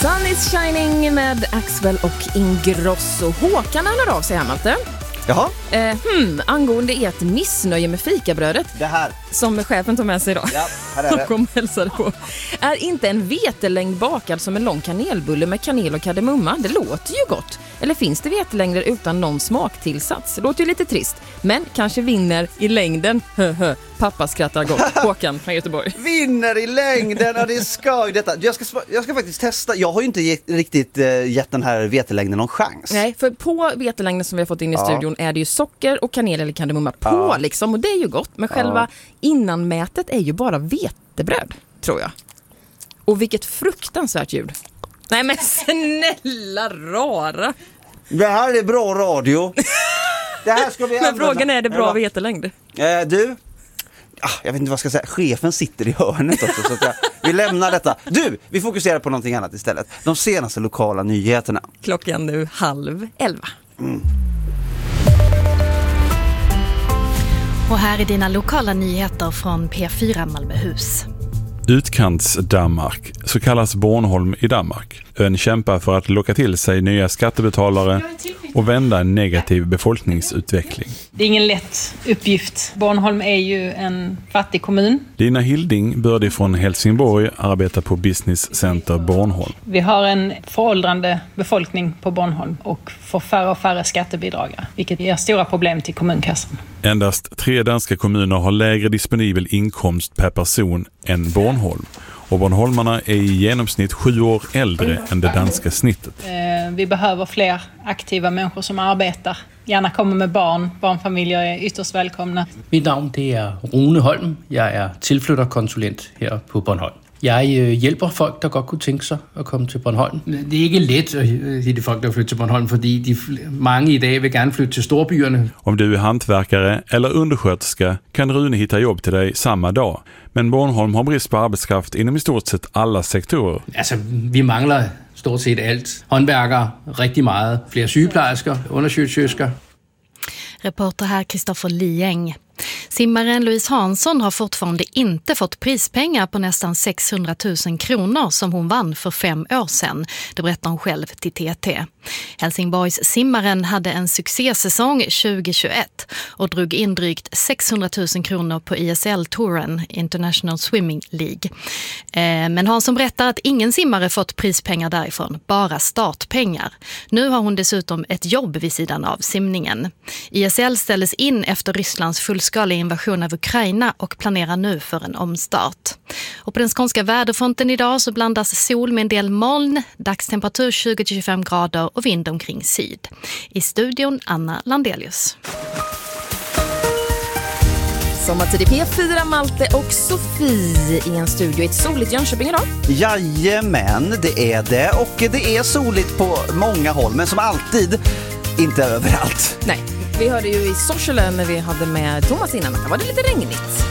Sun is shining med Axwell och Ingrosso. Håkan hör av sig här, Malte. Jaha. Angående ert missnöje med fikabrödet. Det här. Som chefen tog med sig idag. Ja, här är det. Och kom hälsade på. Är inte en vetelängd bakad som en lång kanelbulle med kanel och kardemumma? Det låter ju gott. Eller finns det vetelängder utan någon smaktillsats? Det låter ju lite trist. Men kanske vinner i längden. Pappa skrattar gott. Håkan från Göteborg. Vinner i längden, och det är skoj detta. Jag ska faktiskt testa. Jag har ju inte riktigt gett den här vetelängden någon chans. Nej, för på vetelängden som vi har fått in i studion är det ju socker och kanel eller kardemumma på liksom. Och det är ju gott. Men själva innanmätet är ju bara vetebröd, tror jag. Och vilket fruktansvärt ljud. Nej men snälla rara. Det här är bra radio. Det här ska vi men frågan är det bra vetelängd? Du, jag vet inte vad jag ska säga. Chefen sitter i hörnet också, så att vi lämnar detta. Du, vi fokuserar på någonting annat istället. De senaste lokala nyheterna. Klockan nu 10:30. Och här är dina lokala nyheter från P4 Malmöhus. Utkants-Danmark, så kallas Bornholm i Danmark. Ön kämpar för att locka till sig nya skattebetalare och vända en negativ befolkningsutveckling. Det är ingen lätt uppgift. Bornholm är ju en fattig kommun. Lina Hilding började från Helsingborg arbeta på Business Center Bornholm. Vi har en föråldrande befolkning på Bornholm och får färre och färre skattebidragare, vilket ger stora problem till kommunkassan. Endast 3 danska kommuner har lägre disponibel inkomst per person än Bornholm. Och bornholmarna är i genomsnitt 7 år äldre än det danska snittet. Vi behöver fler aktiva människor som arbetar. Gärna kommer med barn. Barnfamiljer är ytterst välkomna. Mitt namn det är Rune Holm. Jag är tillflyttarkonsulent här på Bornholm. Jag hjälper folk, der godt kunne tænke sig at komme til Bornholm. Det er ikke let at hitte folk, der flytter til Bornholm, fordi mange i dag vil gerne flytte til storbyerne. Om du är hantverkare eller undersköterska kan Rune hitta jobb till dig samma dag. Men Bornholm har brist på arbetskraft inom i stort sett alla sektorer. Altså, vi mangler stort set alt. Håndværkere, rigtig meget. Flere sygeplejersker, undersøgelser. Reporter här Kristoffer Lieng. Simmaren Louise Hansson har fortfarande inte fått prispengar på nästan 600 000 kronor som hon vann för 5 år sedan. Det berättar hon själv till TT. Helsingborgs simmaren hade en succésäsong 2021 och drog in drygt 600 000 kronor på ISL-touren, International Swimming League. Men Hansson berättar att ingen simmare fått prispengar därifrån, bara startpengar. Nu har hon dessutom ett jobb vid sidan av simningen. ISL ställdes in efter Rysslands fullskaliga invasion av Ukraina och planerar nu för en omstart. Och på den skånska väderfronten idag så blandas sol med en del moln, dagstemperatur 20-25 grader och vind omkring syd. I studion Anna Landelius. Sommartid i P4, Malte och Sofie i en studio i ett soligt Jönköping idag. Jajamän, det är det. Och det är soligt på många håll, men som alltid inte överallt. Nej, vi hörde ju i Sorsele när vi hade med Thomas innan att det var lite regnigt.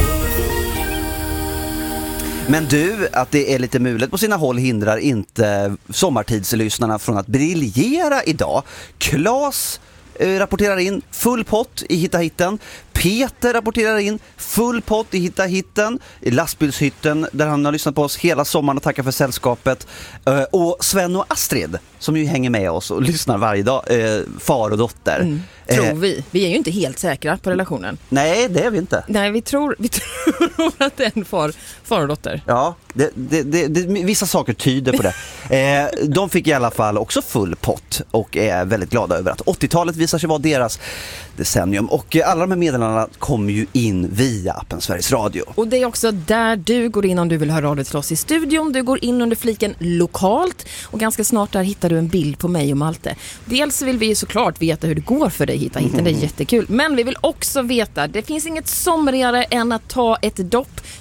Men du, att det är lite mulet på sina håll hindrar inte sommartidslyssnarna från att briljera idag. Claes rapporterar in full pott i Hitta Hitten. Peter rapporterar in full pott i Hitta Hitten i lastbilshytten där han har lyssnat på oss hela sommaren och tackar för sällskapet. Och Sven och Astrid som ju hänger med oss och lyssnar varje dag, far och dotter. Tror vi. Vi är ju inte helt säkra på relationen. Nej, det är vi inte. Nej, vi tror att det är en far och dotter. Ja, vissa saker tyder på det. De fick i alla fall också full pott och är väldigt glada över att 80-talet visar sig vara deras decennium. Och alla de här meddelandena kommer ju in via appen Sveriges Radio. Och det är också där du går in om du vill höra radio till oss i studion. Du går in under fliken lokalt och ganska snart där hittar du en bild på mig och Malte. Dels vill vi ju såklart veta hur det går för dig Hitta Hitten, det är jättekul. Men vi vill också veta, det finns inget somrigare än att ta ett dopp